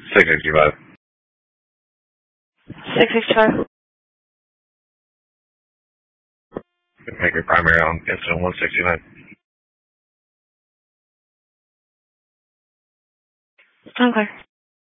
665. 665. Make your primary on incident 169. Okay.